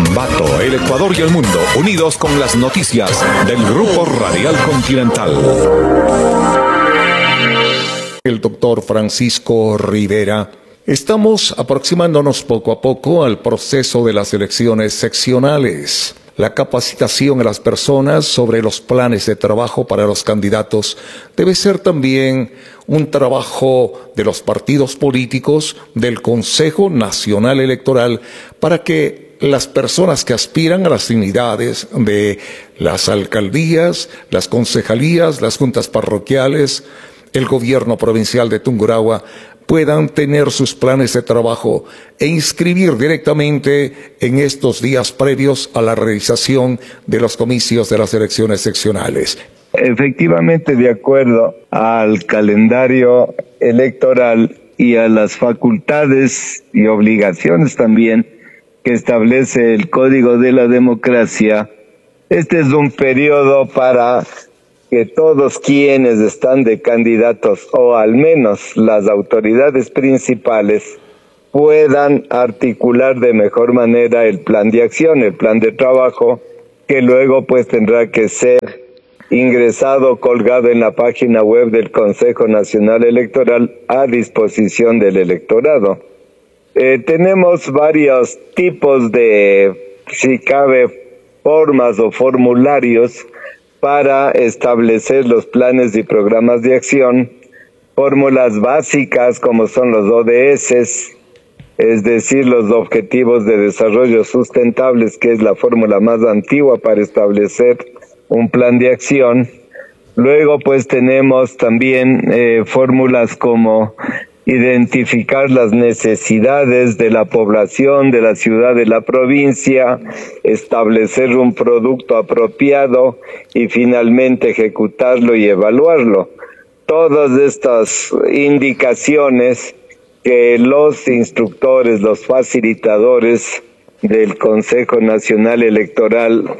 Ambato, el Ecuador y el mundo, unidos con las noticias del Grupo Radial Continental. El doctor Francisco Rivera. Estamos aproximándonos poco a poco al proceso de las elecciones seccionales. La capacitación a las personas sobre los planes de trabajo para los candidatos debe ser también un trabajo de los partidos políticos, del Consejo Nacional Electoral, para que las personas que aspiran a las dignidades de las alcaldías, las concejalías, las juntas parroquiales, el gobierno provincial de Tungurahua, puedan tener sus planes de trabajo e inscribir directamente en estos días previos a la realización de los comicios de las elecciones seccionales. Efectivamente, de acuerdo al calendario electoral y a las facultades y obligaciones también que establece el Código de la Democracia, este es un periodo para que todos quienes están de candidatos, o al menos las autoridades principales, puedan articular de mejor manera el plan de acción, el plan de trabajo, que luego pues tendrá que ser ingresado, colgado en la página web del Consejo Nacional Electoral a disposición del electorado. Tenemos varios tipos de, si cabe, formas o formularios para establecer los planes y programas de acción, fórmulas básicas como son los ODS, es decir, los Objetivos de Desarrollo Sustentables, que es la fórmula más antigua para establecer un plan de acción. Luego pues tenemos también fórmulas como identificar las necesidades de la población, de la ciudad, de la provincia, establecer un producto apropiado y finalmente ejecutarlo y evaluarlo. Todas estas indicaciones que los instructores, los facilitadores del Consejo Nacional Electoral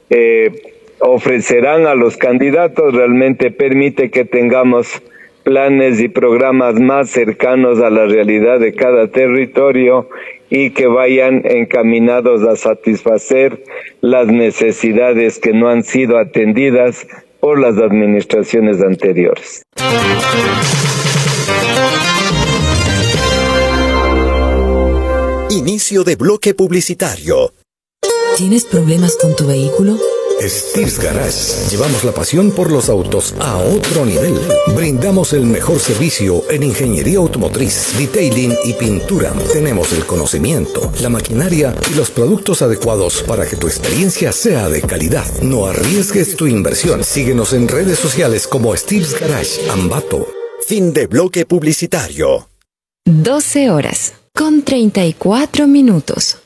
ofrecerán a los candidatos realmente permite que tengamos planes y programas más cercanos a la realidad de cada territorio y que vayan encaminados a satisfacer las necesidades que no han sido atendidas por las administraciones anteriores. Inicio de bloque publicitario. ¿Tienes problemas con tu vehículo? Steve's Garage. Llevamos la pasión por los autos a otro nivel. Brindamos el mejor servicio en ingeniería automotriz, detailing y pintura. Tenemos el conocimiento, la maquinaria y los productos adecuados para que tu experiencia sea de calidad. No arriesgues tu inversión. Síguenos en redes sociales como Steve's Garage Ambato. Fin de bloque publicitario. 12 horas con 34 minutos.